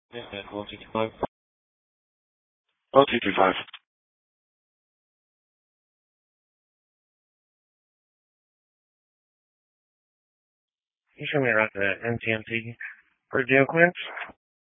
Yeah, 1225. 0225. You show me around the NTMT for deal clearance?